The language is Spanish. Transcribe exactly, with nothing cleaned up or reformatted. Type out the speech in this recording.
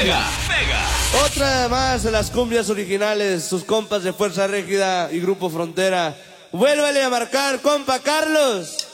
Pega, pega. Otra más de las cumbias originales, sus compas de Fuerza Régida y Grupo Frontera. Vuélvele a marcar, compa Carlos.